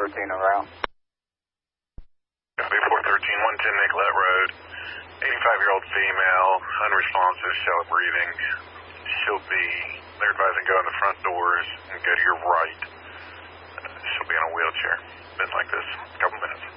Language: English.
413 around. B 413, 110 Nicolette Road. 85-year-old female, unresponsive, shallow breathing. They're advising go in the front doors and go to your right. She'll be in a wheelchair. Been like this a couple minutes.